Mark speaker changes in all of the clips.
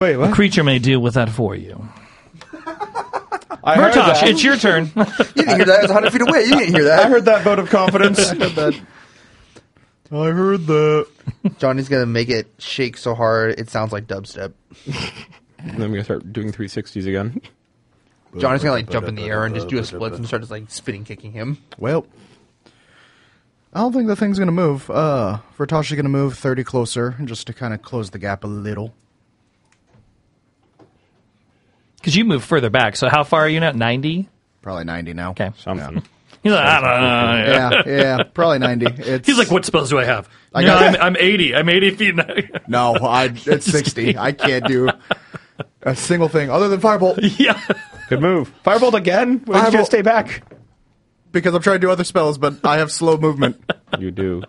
Speaker 1: Wait, what?
Speaker 2: The creature may deal with that for you.
Speaker 1: Murtosh,
Speaker 2: it's your turn.
Speaker 3: You didn't hear that. It was 100 feet away. You didn't hear that.
Speaker 1: I heard that vote of confidence.
Speaker 4: I heard that.
Speaker 3: Johnny's going to make it shake so hard it sounds like dubstep.
Speaker 1: And then I'm going to start doing 360s again.
Speaker 3: Johnny's going to like jump in the air and just do a split and start just like spinning kicking him.
Speaker 4: Well, I don't think the thing's going to move. Vertosh is going to move 30 closer just to kind of close the gap a little.
Speaker 2: Because you move further back. So how far are you now? 90?
Speaker 4: Probably 90 now.
Speaker 2: Okay.
Speaker 1: Something.
Speaker 4: Yeah.
Speaker 2: He's like, I don't know.
Speaker 4: Yeah, probably 90.
Speaker 2: He's like, what spells do I have? I'm 80. I'm 80 feet now.
Speaker 4: No, it's 60. I can't do a single thing other than Firebolt.
Speaker 2: Yeah.
Speaker 1: Good move. Firebolt again? Why did you
Speaker 4: Firebolt.
Speaker 1: stay back?
Speaker 4: Because I'm trying to do other spells, but I have slow movement.
Speaker 1: You do.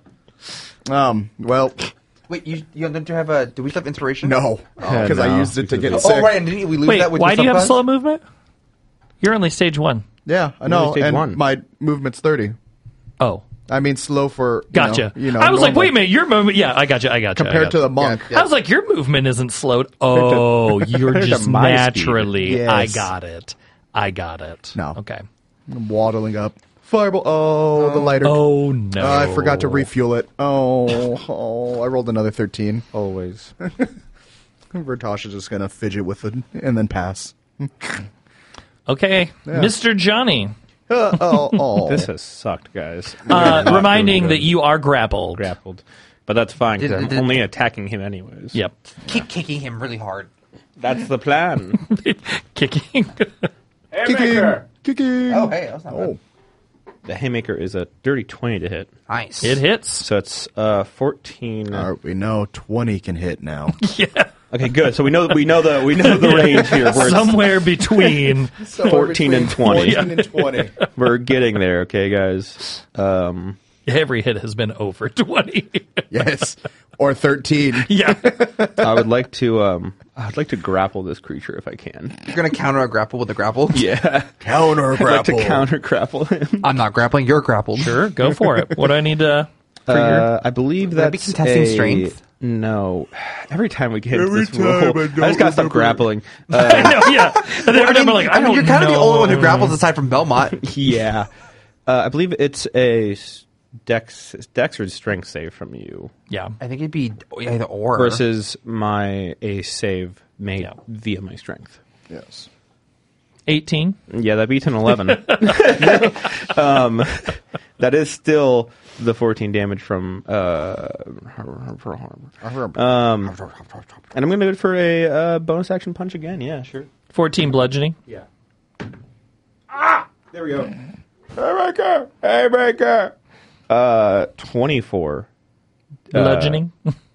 Speaker 4: Well,
Speaker 3: Wait, you don't have a... Do we still have inspiration?
Speaker 4: no. Because I
Speaker 1: no,
Speaker 4: used it to get
Speaker 1: because
Speaker 4: sick.
Speaker 3: Oh, right, and didn't we lose
Speaker 2: Wait,
Speaker 3: that with
Speaker 2: why
Speaker 3: your
Speaker 2: do you have
Speaker 3: subclass?
Speaker 2: slow movement? You're only stage 1.
Speaker 4: Yeah, I know.
Speaker 1: stage
Speaker 4: And
Speaker 1: one.
Speaker 4: my movement's 30.
Speaker 2: Oh.
Speaker 4: I mean, slow for,
Speaker 2: Gotcha.
Speaker 4: you know
Speaker 2: I was like,
Speaker 4: normal.
Speaker 2: wait a minute, your movement... Yeah, I got you.
Speaker 4: Compared to the monk.
Speaker 3: Yeah.
Speaker 2: I was like, your movement isn't slowed. Oh, you're
Speaker 1: compared to
Speaker 2: just
Speaker 1: my
Speaker 2: naturally...
Speaker 4: speed.
Speaker 2: I
Speaker 4: Yes.
Speaker 2: got it.
Speaker 4: No.
Speaker 2: Okay.
Speaker 4: I'm waddling up. Firebolt. Oh, the lighter.
Speaker 2: Oh, no.
Speaker 4: I forgot to refuel it. Oh, I rolled another 13.
Speaker 1: Always.
Speaker 4: Vertosh is just going to fidget with it and then pass.
Speaker 2: Okay. Mr. Johnny.
Speaker 1: This has sucked, guys.
Speaker 2: Reminding that you are grappled.
Speaker 1: grappled. But that's fine, because I'm only attacking him anyways.
Speaker 2: Yep.
Speaker 3: Keep kicking him really hard.
Speaker 1: That's the plan.
Speaker 2: Kicking.
Speaker 4: Kicking.
Speaker 3: Oh, hey, that's not bad.
Speaker 1: The Haymaker is a dirty 20 to hit.
Speaker 3: Nice.
Speaker 2: It hits.
Speaker 1: So it's 14.
Speaker 4: All right, we know 20 can hit now.
Speaker 2: Yeah.
Speaker 1: Okay, good. So we know the range here. Where it's
Speaker 2: Somewhere between.
Speaker 1: 14 and 20.
Speaker 4: 14 and 20.
Speaker 1: We're getting there, okay, guys.
Speaker 2: Every hit has been over 20.
Speaker 4: Yes. Or 13.
Speaker 2: Yeah.
Speaker 1: I would like to grapple this creature if I can.
Speaker 3: You're going to counter a grapple with a grapple?
Speaker 1: Yeah.
Speaker 4: Counter
Speaker 1: I'd like to
Speaker 4: grapple.
Speaker 1: counter grapple him.
Speaker 3: I'm not grappling, you're grappled.
Speaker 2: Sure, go for it. What do I need to... for your...
Speaker 1: I believe
Speaker 3: that be
Speaker 1: that's
Speaker 3: contesting strength?
Speaker 1: No. Every time we get into
Speaker 4: Every
Speaker 1: this roll,
Speaker 4: time I
Speaker 1: I
Speaker 4: don't
Speaker 1: just gotta stop
Speaker 4: remember.
Speaker 1: grappling.
Speaker 2: I know, yeah. And then every time I'm like, I don't
Speaker 3: you're kind of the
Speaker 2: know.
Speaker 3: only one who grapples aside from Belmont.
Speaker 1: Yeah. I believe it's a dex or strength save from you
Speaker 2: Yeah.
Speaker 3: I think it'd be either or.
Speaker 1: versus a save made via my strength.
Speaker 4: Yes.
Speaker 2: 18.
Speaker 1: Yeah, that beats an 11. That is still the 14 damage from and I'm going to do it for a bonus action punch again. Yeah, sure.
Speaker 2: 14 bludgeoning.
Speaker 1: Yeah. There we go. Haymaker! 24.
Speaker 2: Bludgeoning.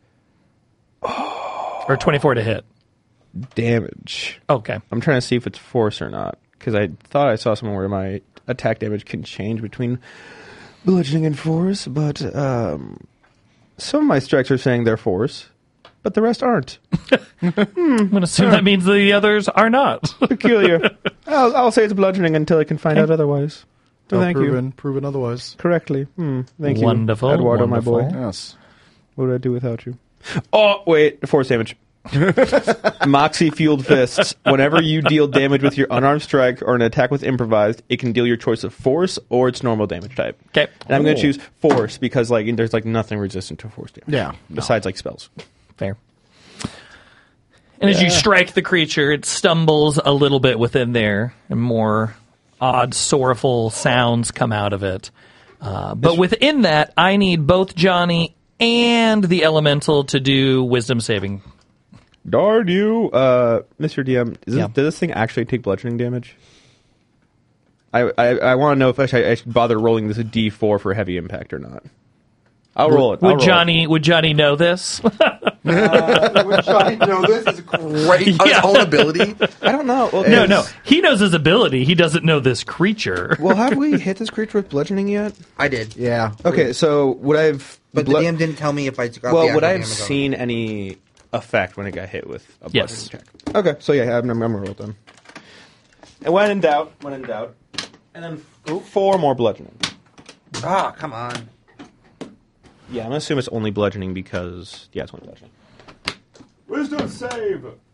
Speaker 2: Or 24 to hit.
Speaker 1: Damage.
Speaker 2: Okay.
Speaker 1: I'm trying to see if it's force or not, because I thought I saw somewhere where my attack damage can change between bludgeoning and force, but some of my strikes are saying they're force, but the rest aren't.
Speaker 2: I'm going to assume that means the others are not.
Speaker 1: Peculiar. I'll say it's bludgeoning until I can find out otherwise. So thank you.
Speaker 4: Proven otherwise.
Speaker 1: Correctly. Thank you.
Speaker 2: Wonderful.
Speaker 1: Eduardo,
Speaker 2: Wonderful.
Speaker 1: my boy.
Speaker 4: Yes.
Speaker 1: What would I do without you? Oh, wait. Force damage. Moxie Fueled Fists. Whenever you deal damage with your unarmed strike or an attack with improvised, it can deal your choice of force or its normal damage type.
Speaker 2: Okay.
Speaker 1: And I'm going to choose force because there's nothing resistant to force damage.
Speaker 4: Yeah.
Speaker 1: Besides spells.
Speaker 2: Fair. And as you strike the creature, it stumbles a little bit within there, and more odd, sorrowful sounds come out of it. But within that, I need both Johnny and the elemental to do wisdom saving.
Speaker 1: Darn you, Mr. DM. Does this thing actually take bludgeoning damage? I want to know if I should bother rolling this a D4 for heavy impact or not. I'll roll it.
Speaker 2: Would Johnny know this?
Speaker 3: Would Johnny know this? Is great on his own ability.
Speaker 1: I don't know. Well,
Speaker 2: No. He knows his ability. He doesn't know this creature.
Speaker 1: Well, have we hit this creature with bludgeoning yet?
Speaker 3: I did.
Speaker 4: Yeah.
Speaker 1: Okay, so would I've...
Speaker 3: But the DM didn't tell me if I got the
Speaker 1: Well,
Speaker 3: actual
Speaker 1: would I have
Speaker 3: damage on it.
Speaker 1: seen any effect when it got hit with a bludgeoning
Speaker 2: Yes.
Speaker 1: check? Okay, so yeah, I'm going to roll it then. And when in doubt. And then 4 more bludgeoning.
Speaker 3: Ah, come on.
Speaker 1: Yeah, I'm going to assume it's only bludgeoning because... Yeah, it's only bludgeoning. Wisdom save!